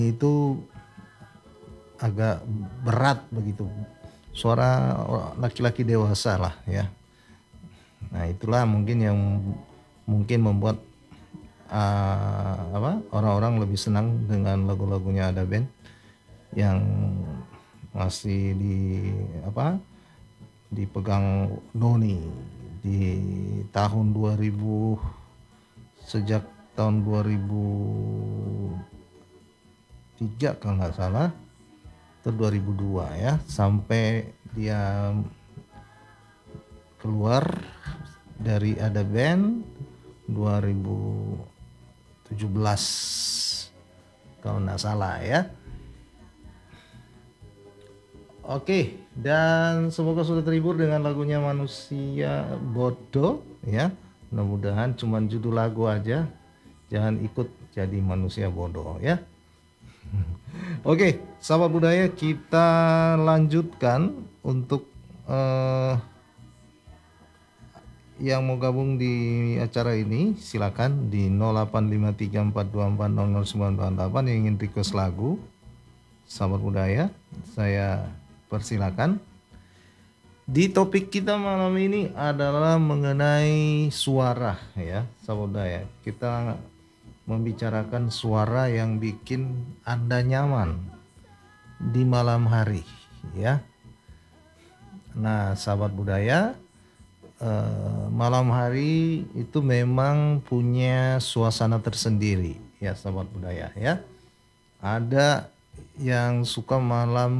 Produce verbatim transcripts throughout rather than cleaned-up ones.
itu agak berat begitu, suara laki-laki dewasa lah ya. Nah itulah mungkin yang mungkin membuat uh, apa orang-orang lebih senang dengan lagu-lagunya Ada Band yang masih di apa dipegang Doni di tahun dua ribu, sejak tahun dua ribu tiga kalau nggak salah atau dua ribu dua ya, sampai dia keluar dari Ada Band dua ribu tujuh belas kalau nggak salah ya. Oke, dan semoga sudah terhibur dengan lagunya Manusia Bodoh ya. Mudah-mudahan cuman judul lagu aja, jangan ikut jadi manusia bodoh ya. Oke, sahabat budaya, kita lanjutkan untuk uh, yang mau gabung di acara ini. Silakan di nol delapan lima tiga empat dua empat nol nol sembilan dua delapan yang ingin request lagu. Sahabat budaya, saya persilakan. Di topik kita malam ini adalah mengenai suara ya, sahabat budaya. Kita membicarakan suara yang bikin Anda nyaman di malam hari ya. Nah, sahabat budaya, eh, malam hari itu memang punya suasana tersendiri ya, sahabat budaya ya. Ada yang suka malam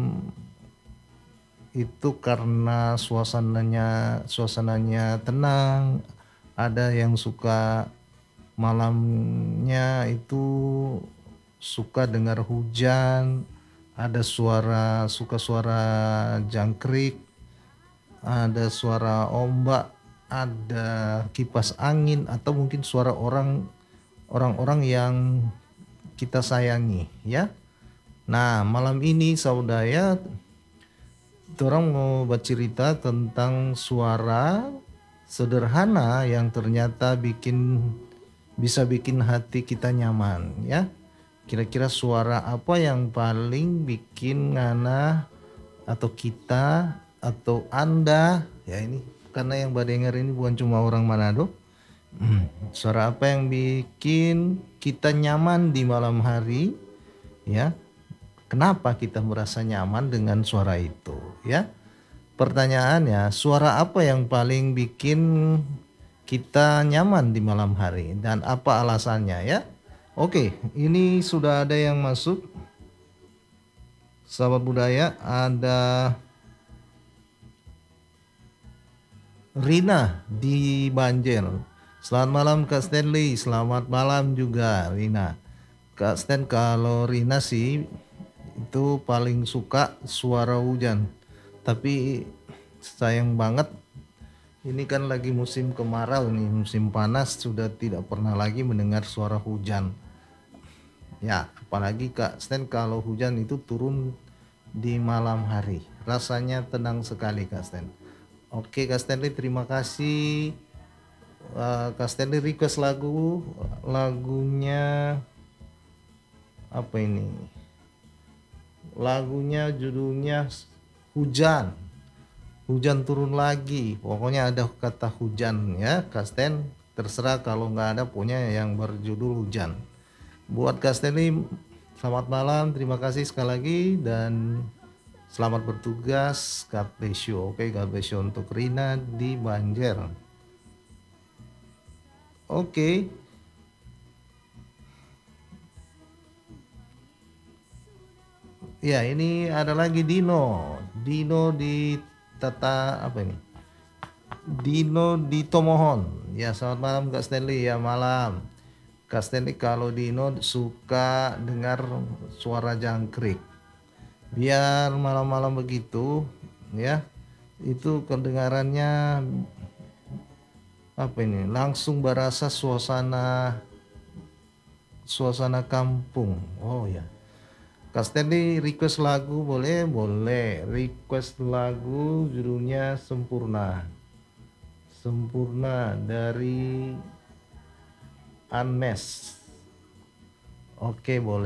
itu karena suasananya suasananya tenang, ada yang suka malamnya itu suka dengar hujan, ada suara suka suara jangkrik, ada suara ombak, ada kipas angin, atau mungkin suara orang orang-orang yang kita sayangi ya. Nah malam ini saudara, orang mau bercerita tentang suara sederhana yang ternyata bikin bisa bikin hati kita nyaman ya. Kira-kira suara apa yang paling bikin ngana atau kita atau Anda ya, ini karena yang badengar ini bukan cuma orang Manado. Hmm, suara apa yang bikin kita nyaman di malam hari ya? Kenapa kita merasa nyaman dengan suara itu ya? Pertanyaannya, suara apa yang paling bikin kita nyaman di malam hari dan apa alasannya ya? Oke, ini sudah ada yang masuk. Sahabat budaya, ada Rina di Banjar. Selamat malam Kak Stanley, selamat malam juga Rina. Kak Stan, kalau Rina sih itu paling suka suara hujan. Tapi sayang banget, ini kan lagi musim kemarau nih, musim panas, sudah tidak pernah lagi mendengar suara hujan. Ya, apalagi Kak Stan kalau hujan itu turun di malam hari. Rasanya tenang sekali Kak Stan. Oke Kak Stanley, terima kasih. Uh, Kak Stanley request lagu, lagunya apa ini? Lagunya judulnya Hujan. Hujan turun lagi. Pokoknya ada kata hujan ya, Kak Stan. Terserah, kalau nggak ada punya yang berjudul Hujan. Buat Kak Stanley, selamat malam, terima kasih sekali lagi dan selamat bertugas. God bless you. Oke, God bless you untuk Rina di Banjar. Oke. Ya, ini ada lagi Dino. Dino di Tata apa ini? Dino di Tomohon. Ya, selamat malam Kak Stanley. Ya, malam. Kak Stanley, kalau Dino suka dengar suara jangkrik. Biar malam-malam begitu ya, itu kedengarannya apa ini? Langsung berasa suasana suasana kampung. Oh ya. Kak Stanley request lagu boleh? Boleh. Request lagu judulnya Sempurna. Sempurna dari Unmesh. Oke, boleh.